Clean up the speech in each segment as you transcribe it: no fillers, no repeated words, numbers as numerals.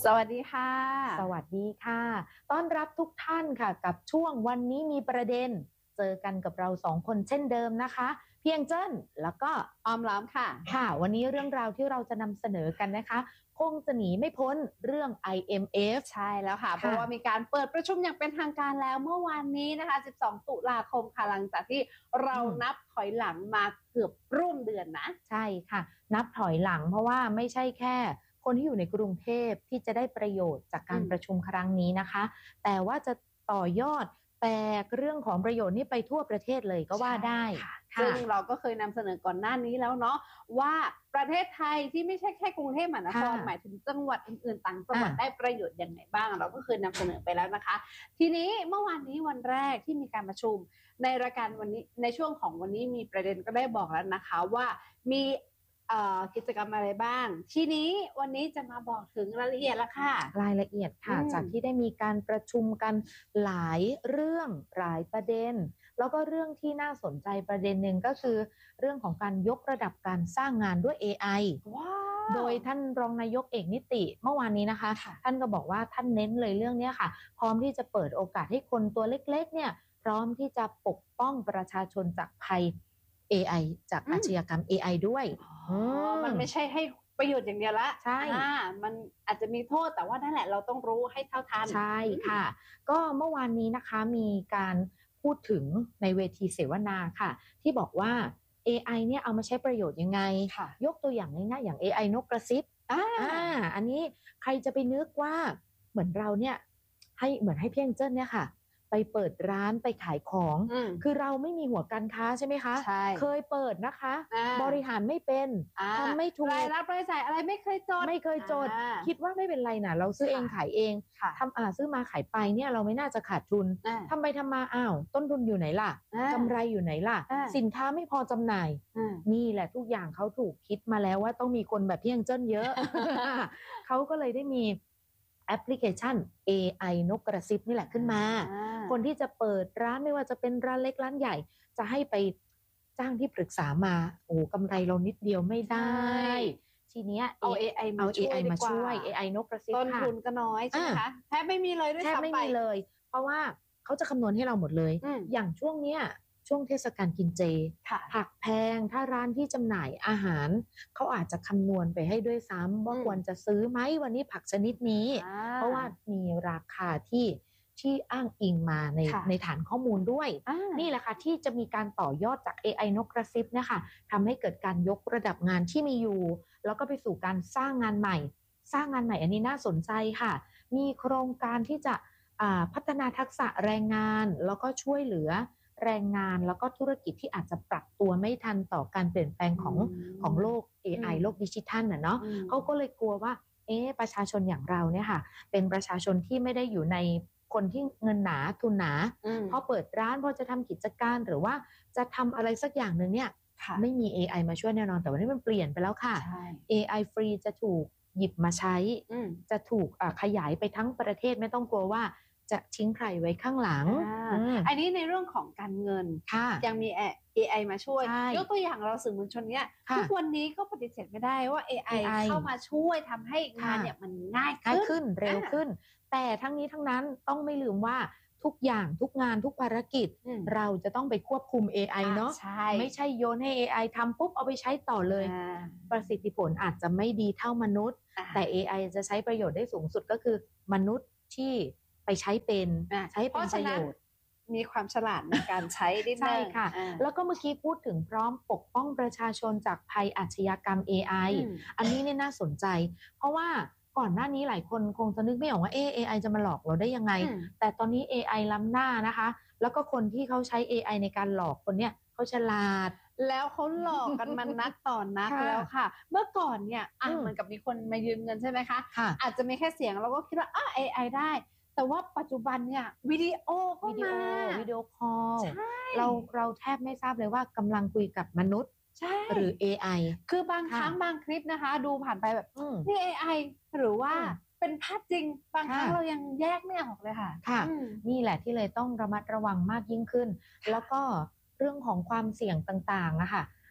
สวัสดีค่ะสวัสดีค่ะต้อนรับทุกท่านค่ะกับช่วงวันนี้มีประเด็นเจอกันกับเราสองคนเช่นเดิมนะคะเพียงเจิ้นแล้วก็ออมล้อมค่ะค่ะวันนี้เรื่องราวที่เราจะนำเสนอกันนะคะคงจะหนีไม่พ้นเรื่อง IMF ใช่แล้วค่ะเพราะค่ะว่ามีการเปิดประชุมอย่างเป็นทางการแล้วเมื่อวานนี้นะคะ12ตุลาคมค่ะหลังจากที่เราอืมนับถอยหลังมาเกือบร่วมเดือนนะใช่ค่ะนับถอยหลังเพราะว่าไม่ใช่แค่คนที่อยู่ในกรุงเทพที่จะได้ประโยชน์จากการประชุมครั้งนี้นะคะแต่ว่าจะต่อยอดแตกเรื่องของประโยชน์นี้ไปทั่วประเทศเลยก็ว่าใช่ได้ค่ะซึ่ค่ะงเราก็เคยนำเสนอก่อนหน้านี้แล้วเนาะว่าประเทศไทยที่ไม่ใช่แค่กรุงเทพมหานคค่ะรหมายถึงจังหวัดอื่นๆต่างจังหวัดได้อ่าประโยชน์ยังไงบ้างเราก็เคยนำเสนอไปแล้วนะคะทีนี้เมื่อวานนี้วันแรกที่มีการประชุมในรายการวันนี้ในช่วงของวันนี้มีประเด็นก็ได้บอกแล้วนะคะว่ามีกิจกรรมอะไรบ้างทีนี้วันนี้จะมาบอกถึงรายละเอียดละค่ะรายละเอียดอืค่ะมจากที่ได้มีการประชุมกันหลายเรื่องหลายประเด็นแล้วก็เรื่องที่น่าสนใจประเด็นหนึ่งก็คือเรื่องของการยกระดับการสร้างงานด้วย AI ว้าโดวยท่านรองนายกเอกนิติเมื่อวานนี้นะคะค่ะท่านก็บอกว่าท่านเน้นเลยเรื่องนี้ค่ะพร้อมที่จะเปิดโอกาสให้คนตัวเล็กๆเนี่ยพร้อมที่จะปกป้องประชาชนจากภัย AI จากอืมอาชญากรรม AI ด้วยอ๋อือมมันไม่ใช่ให้ประโยชน์อย่างเดียวละใช่มันอาจจะมีโทษแต่ว่านั่นแหละเราต้องรู้ให้เท่าทันใช่อืมค่ะก็เมื่อวานนี้นะคะมีการพูดถึงในเวทีเสวนาค่ะที่บอกว่า AI เนี่ยเอามาใช้ประโยชน์ยังไงค่ะยกตัวอย่างง่ายๆอย่าง AI นกกระซิบอ่าอ่าอันนี้ใครจะไปนึกว่าเหมือนเราเนี่ยให้เหมือนให้เพียงเจิ้นเนี่ยค่ะไปเปิดร้านไปขายของอืมคือเราไม่มีหัวการค้าใช่ไหมคะใช่เคยเปิดนะคะอ่าบริหารไม่เป็นอ่าทำไม่ถูรายกรับรายจ่ายอะไรไม่เคยจดไม่เคยอ่าจดคิดว่าไม่เป็นไรนะเราซื้อเองค่ะขายเองค่ะซื้อมาขายไปเนี่ยเราไม่น่าจะขาดทุนอ่าทำไปทำมาอ้าวต้นทุนอยู่ไหนล่ะอ่ากำไรอยู่ไหนล่ะอ่าสินค้าไม่พอจำหน่ายอ่านี่แหละทุกอย่างเขาถูกคิดมาแล้วว่าต้องมีคนแบบพี่ยังเจิ้นเยอะเขาก็เลยได้มีแอปพลิเคชัน AI นกกระซิบนี่แหละขึ้นมาคนที่จะเปิดร้านไม่ว่าจะเป็นร้านเล็กร้านใหญ่จะให้ไปจ้างที่ปรึกษามาโอ้กำไรเรานิดเดียวไม่ใชได้่ทีเนี้ยเอา AI เอามาช่วย AI ดีกว่ามาช่วย AI นกกระซิบต้นค่ะทุนก็น้อยใช่ไหอ่ามคะแทบไม่มีเลยด้วแทบไม่ยซ้ำไปมีเลย เพราะว่าเขาจะคำนวณให้เราหมดเลยอืมอย่างช่วงเนี้ยช่วงเทศกาลกินเจค่ะผักแพงถ้าร้านที่จำหน่ายอาหารเขาอาจจะคำนวณไปให้ด้วยซ้ำว่าอืมควรจะซื้อไหมวันนี้ผักชนิดนี้อ่เพราะว่าามีราคาที่อ้างอิงมาในค่ะในฐานข้อมูลด้วยอ่านี่แหละค่ะที่จะมีการต่อยอดจาก AI นกกระซิบเนี่ยค่ะทำให้เกิดการยกระดับงานที่มีอยู่แล้วก็ไปสู่การสร้างงานใหม่สร้างงานใหม่อันนี้น่าสนใจค่ะมีโครงการที่จะพัฒนาทักษะแรงงานแล้วก็ช่วยเหลือแรงงานแล้วก็ธุรกิจที่อาจจะปรับตัวไม่ทันต่อการเปลี่ยนแปลงอืของโลกอื AI มโลกดิจิทัลน่ะเนาะอืมเขาก็เลยกลัวว่าประชาชนอย่างเราเนี่ยค่ะเป็นประชาชนที่ไม่ได้อยู่ในคนที่เงินหนาทุนหนาอืมพอเปิดร้านพอจะทำกิจการหรือว่าจะทำอะไรสักอย่างหนึ่งเนี่ยค่ะไม่มี AI มาช่วยแน่นอนแต่วันนี้มันเปลี่ยนไปแล้วค่ะใช่ AI ฟรีจะถูกหยิบมาใช้อืมจะถูกขยายไปทั้งประเทศไม่ต้องกลัวว่าจะทิ้งใครไว้ข้างหลังอันนี้ในเรื่องของการเงินค่ะยังมี AI มาช่วยใช่ยกตัวอย่างเราสื่อมวลชนเนี่ยทุค่ะกวันนี้ก็ปฏิเสธไม่ได้ว่า AI AI เข้ามาช่วยทำให้งานค่ะเนี่ยมันง่ายขึ้นง่ายขึ้นเร็วอาขึ้นแต่ทั้งนี้ทั้งนั้นต้องไม่ลืมว่าทุกอย่างทุกงานทุกภารกิจอืมเราจะต้องไปควบคุม AI เนาะใช่ไม่ใช่โยนให้ AI ทำปุ๊บเอาไปใช้ต่อเลยอาประสิทธิผลอาจจะไม่ดีเท่ามนุษย์อาแต่ AI จะใช้ประโยชน์ได้สูงสุดก็คือมนุษย์ที่ไปใช้เป็นใช้เพเป็นราะฉะนั้นประโยชน์มีความฉลาดในการใช้นิดหใช่นึ่งค่ะอาแล้วก็เมื่อกี้พูดถึงพร้อมปกป้องประชาชนจากภัยอาชญากรรม AI อืมอันนี้เนี่ยน่าสนใจเพราะว่าก่อนหน้านี้หลายคนคงจะนึกไม่ออกว่าAI จะมาหลอกเราได้ยังไงอืมแต่ตอนนี้ AI ล้ำหน้านะคะแล้วก็คนที่เขาใช้ AI ในการหลอกคนเนี้ยเขาฉลาดแล้วเขาหลอกกันมานักต่อนักค่ะแล้วค่ะเมื่อก่อนเนี่ยอืมเหมือนกับมีคนมายืมเงินใช่ไหมคะค่ะอาจจะมีแค่เสียงเราก็คิดว่าAI ได้แต่ว่าปัจจุบันเนี่ยวิดีโอก็วิดีโอมาวิดีโอคอลใช่เราแทบไม่ทราบเลยว่ากำลังคุยกับมนุษย์ใช่หรือ AI คือบางคค่ะรั้งบางคลิปนะคะดูผ่านไปแบบอืมนี่เอไอหรือว่าอืมเป็นภาพจริงบางครั้ค่ะงเรายังแยกไม่ออกเลยค่ะค่ะอืมนี่แหละที่เลยต้องระมัดระวังมากยิ่งขึ้นแล้วก็เรื่องของความเสี่ยงต่างๆอะค่ะ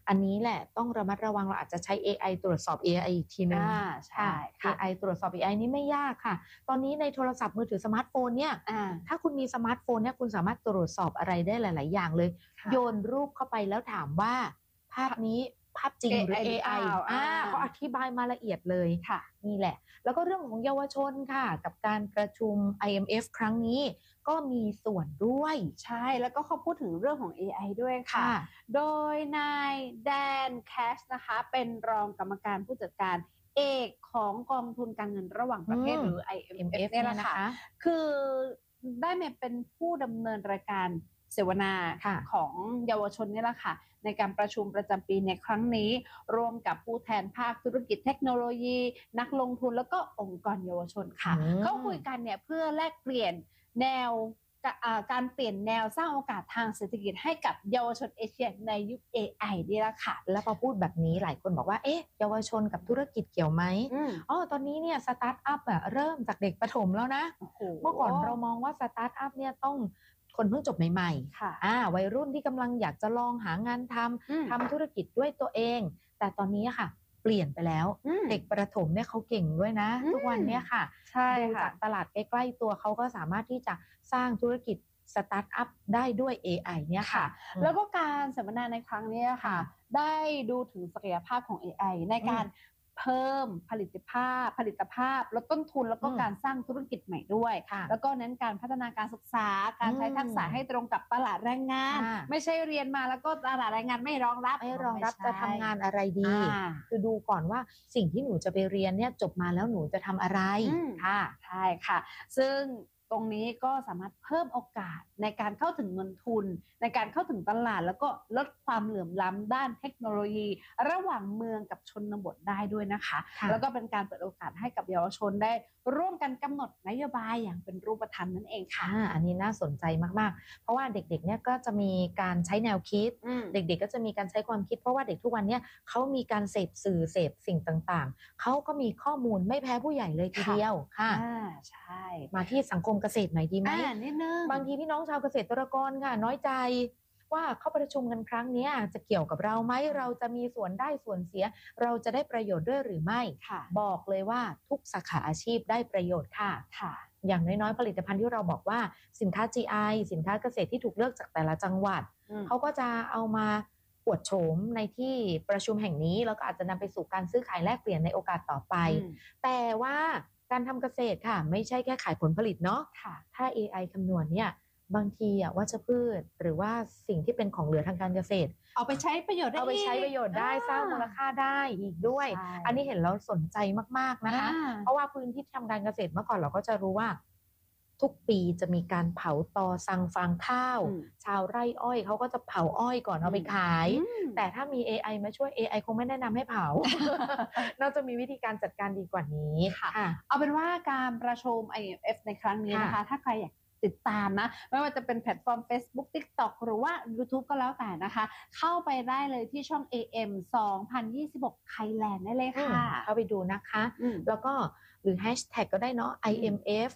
อันนี้แหละต้องระมัดระวังเราอาจจะใช้ AI ตรวจสอบ AI อีกทีนึงใช่ค่ะ AI ตรวจสอบ AI นี้ไม่ยากค่ะตอนนี้ในโทรศัพท์มือถือสมาร์ทโฟนเนี่ยถ้าคุณมีสมาร์ทโฟนเนี่ยคุณสามารถตรวจสอบอะไรได้หลายๆอย่างเลยโยนรูปเข้าไปแล้วถามว่าภาพนี้ภาพจริงหรือ AI เขาอธิบายมาละเอียดเลยค่ะนี่แหละแล้วก็เรื่องของเยาวชนค่ะกับการประชุม IMF ครั้งนี้ก็มีส่วนด้วยใช่แล้วก็เขาพูดถึงเรื่องของ AI ด้วยค่ะโดยนายแดนแคชนะคะเป็นรองกรรมการผู้จัดการเอกของกองทุนการเงินระหว่างประเทศหรือ IMF เนี่ยแหละค่ะคือได้มาเป็นผู้ดำเนินรายการเสวนาของเยาวชนนี่แหละค่ะในการประชุมประจำปีในครั้งนี้ร่วมกับผู้แทนภาคธุรกิจเทคโนโลยีนักลงทุนแล้วก็องค์กรเยาวชนค่ะเขาคุยกันเนี่ยเพื่อแลกเปลี่ยนแนวการเปลี่ยนแนวสร้างโอกาสทางเศรษฐกิจให้กับเยาวชนเอเชียในยุค AI นี่แหละค่ะแล้วพอพูดแบบนี้หลายคนบอกว่าเอ๊ะเยาวชนกับธุรกิจเกี่ยวไหมตอนนี้เนี่ยสตาร์ทอัพเริ่มจากเด็กประถมแล้วนะเมื่อก่อนเรามองว่าสตาร์ทอัพเนี่ยต้องคนเพิ่งจบใหม่ๆค่ะวัยรุ่นที่กำลังอยากจะลองหางานทำธุรกิจด้วยตัวเองแต่ตอนนี้ค่ะเปลี่ยนไปแล้วเด็กประถมเนี่ยเขาเก่งด้วยนะทุกวันเนี่ยค่ะดูจากตลาดใกล้ๆตัวเขาก็สามารถที่จะสร้างธุรกิจสตาร์ทอัพได้ด้วย AI เนี่ยค่ะแล้วก็การสัมมนาในครั้งนี้ค่ะได้ดูถึงศักยภาพของ AI ในการเพิ่มผลิตภาพลดต้นทุนแล้วก็การสร้างธุรกิจใหม่ด้วยแล้วก็เน้นการพัฒนาการศึกษาการใช้ทักษะให้ตรงกับตลาดแรงงานไม่ใช่เรียนมาแล้วก็ตลาดแรงงานไม่รองรับจะทำงานอะไรดีคือดูก่อนว่าสิ่งที่หนูจะไปเรียนเนี่ยจบมาแล้วหนูจะทำอะไรค่ะใช่ค่ะซึ่งตรงนี้ก็สามารถเพิ่มโอกาสในการเข้าถึงเงินทุนในการเข้าถึงตลาดแล้วก็ลดความเหลื่อมล้ำด้านเทคโนโลยีระหว่างเมืองกับชนบทได้ด้วยนะคะแล้วก็เป็นการเปิดโอกาสให้กับเยาวชนได้ร่วมกันกำหนดนโยบายอย่างเป็นรูปธรรมนั่นเองค่ะอันนี้น่าสนใจมากๆเพราะว่าเด็กๆเนี่ยก็จะมีการใช้แนวคิดเด็กๆก็จะมีการใช้ความคิดเพราะว่าเด็กทุกวันเนี่ยเขามีการเสพสื่อเสพสิ่งต่างๆเขาก็มีข้อมูลไม่แพ้ผู้ใหญ่เลยทีเดียวค่ะใช่มาที่สังคมเกษตรหน่อยดีไหมนิดนึงบางทีพี่น้องชาวเกษตรกรค่ะน้อยใจว่าเข้าประชุมกันครั้งนี้จะเกี่ยวกับเราไหมเราจะมีส่วนได้ส่วนเสียเราจะได้ประโยชน์ด้วยหรือไม่บอกเลยว่าทุกสาขาอาชีพได้ประโยชน์ค่ะอย่างน้อยๆผลิตภัณฑ์ที่เราบอกว่าสินค้า GI สินค้าเกษตรที่ถูกเลือกจากแต่ละจังหวัดเขาก็จะเอามาอวดโฉมในที่ประชุมแห่งนี้แล้วก็อาจจะนำไปสู่การซื้อขายแลกเปลี่ยนในโอกาสต่อไปแต่ว่าการทำเกษตรค่ะไม่ใช่แค่ขายผลผลิตเนาะถ้า AI คำนวณเนี่ยบางทีวัชพืชหรือว่าสิ่งที่เป็นของเหลือทางการเกษตรเอาไปใช้ประโยชน์ได้สร้างมูลค่าได้อีกด้วยอันนี้เห็นแล้วสนใจมากๆนะคะเพราะว่าพื้นที่ทำการเกษตรเมื่อก่อนเราก็จะรู้ว่าทุกปีจะมีการเผาตอสั่งฟางข้าวชาวไร่อ้อยเขาก็จะเผาอ้อยก่อนเอาไปขายแต่ถ้ามี AI มาช่วย AI คงไม่แนะนำให้เผา น่าจะมีวิธีการจัดการดีกว่านี้ค่ะเอาเป็นว่าการประชุม IMF ในครั้งนี้นะคะถ้าใครอยากติดตามนะไม่ว่าจะเป็นแพลตฟอร์ม Facebook TikTok หรือว่า YouTube ก็แล้วแต่นะคะเข้าไปได้เลยที่ช่อง AM 2026 Thailand ได้เลยค่ะเข้าไปดูนะคะแล้วก็หรือ Hashtag ก็ได้เนาะ IMF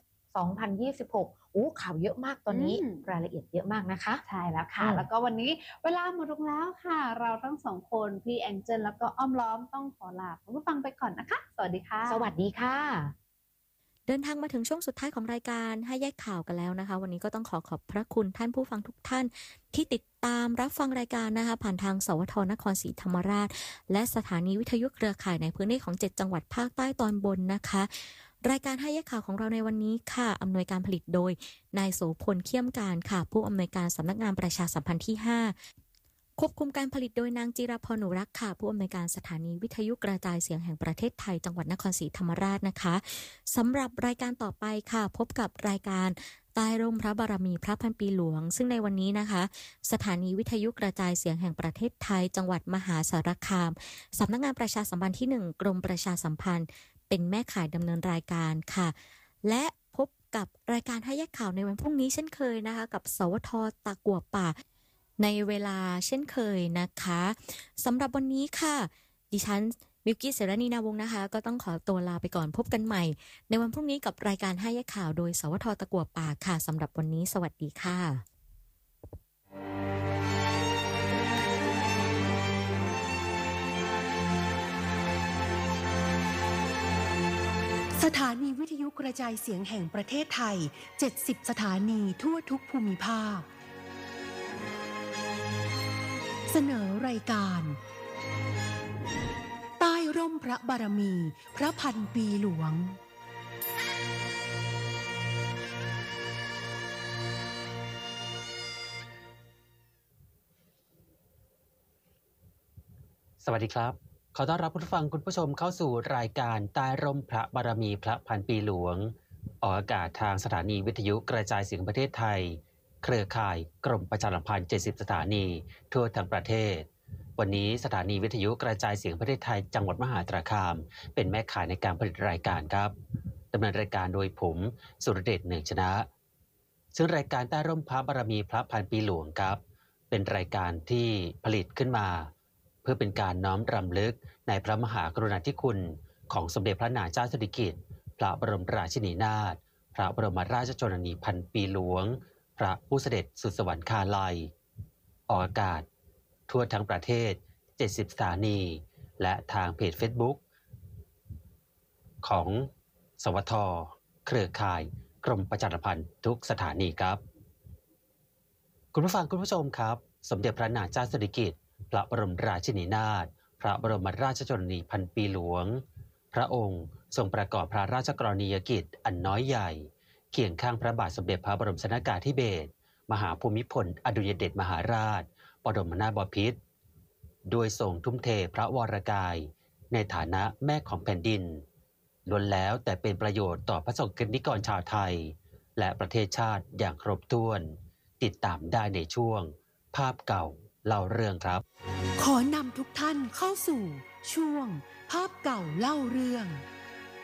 2026ข่าวเยอะมากตอนนี้รายละเอียดเยอะมากนะคะใช่แล้วค่ะแล้วก็วันนี้เวลาหมดลงแล้วค่ะเราทั้งสองคนพี่แองเจิลแล้วก็อ้อมล้อมต้องขอลาคุณผู้ฟังไปก่อนนะคะสวัสดีค่ะสวัสดีค่ะเดินทางมาถึงช่วงสุดท้ายของรายการให้แยกข่าวกันแล้วนะคะวันนี้ก็ต้องขอบพระคุณท่านผู้ฟังทุกท่านที่ติดตามรับฟังรายการนะคะผ่านทางสวทนครศรีธรรมราชและสถานีวิทยุเครือข่ายในพื้นที่ของ7จังหวัดภาคใต้ตอนบนนะคะรายการให้แยกข่าวของเราในวันนี้ค่ะอำนวยการผลิตโดยนายโสพลเขี้ยมการค่ะผู้อำนวยการสำนักงานประชาสัมพันธ์ที่5ควบคุมการผลิตโดยนางจิรพรหนูรักค่ะผู้อำนวยการสถานีวิทยุกระจายเสียงแห่งประเทศไทยจังหวัดนครศรีธรรมราชนะคะสำหรับรายการต่อไปค่ะพบกับรายการใต้ร่มพระบารมีพระพันปีหลวงซึ่งในวันนี้นะคะสถานีวิทยุกระจายเสียงแห่งประเทศไทยจังหวัดมหาสารคามสำนักงานประชาสัมพันธ์ที่1กรมประชาสัมพันธ์เป็นแม่ข่ายดำเนินรายการค่ะและพบกับรายการให้แยกข่าวในวันพรุ่งนี้เช่นเคยนะคะกับสวทตะกั่วป่าในเวลาเช่นเคยนะคะสำหรับวันนี้ค่ะดิฉันมิวกี้เสรณีนาวงศ์นะคะก็ต้องขอตัวลาไปก่อนพบกันใหม่ในวันพรุ่งนี้กับรายการให้แยกข่าวโดยสวทตะกั่วป่าค่ะสำหรับวันนี้สวัสดีค่ะสถานีวิทยุกระจายเสียงแห่งประเทศไทย 70 สถานีทั่วทุกภูมิภาค เสนอรายการใต้ร่มพระบารมีพระพันปีหลวงสวัสดีครับขอต้อนรับผู้ฟังคุณผู้ชมเข้าสู่รายการใต้ร่มพระบารมีพระพันปีหลวงออกอากาศทางสถานีวิทยุกระจายเสียงประเทศไทยเครือข่ายกรมประชาสัมพันธ์70 สถานีทั่วทั้งประเทศวันนี้สถานีวิทยุกระจายเสียงประเทศไทยจังหวัดมหาสารคามเป็นแม่ข่ายในการผลิตรายการครับดำเนินรายการโดยผมสุรเดช เนืองชนะซึ่งรายการใต้ร่มพระบารมีพระพันปีหลวงครับเป็นรายการที่ผลิตขึ้นมาเพื่อเป็นการน้อมรำลึกในพระมหากรุณาธิคุณของสมเด็จพระนางเจ้าสิริกิติ์พระบรมราชินีนาถพระบรมราชชนนีพันปีหลวงพระผู้เสด็จสุดสวรรคาลัยออกอากาศทั่วทั้งประเทศ70 สถานีและทางเพจ Facebook ของสวทเครือข่ายกรมประชาสัมพันธ์ทุกสถานีครับคุณผู้ฟังคุณผู้ชมครับสมเด็จพระนางเจ้าสิริกิติ์พระบรมราชินีนาถพระบรมราชชนนีพันปีหลวงพระองค์ทรงประกอบพระราชกรณียกิจอันน้อยใหญ่เคียงข้างพระบาทสมเด็จพระบรมชนกาธิเบศรมหาภูมิพลอดุลยเดชมหาราชบรมนาถบพิตรโดยทรงทุ่มเทพระวรกายในฐานะแม่ของแผ่นดินล้วนแล้วแต่เป็นประโยชน์ต่อพระสงฆ์นิกรชาวไทยและประเทศชาติอย่างครบถ้วนติดตามได้ในช่วงภาพเก่าเล่าเรื่องครับขอนำทุกท่านเข้าสู่ช่วงภาพเก่าเล่าเรื่อง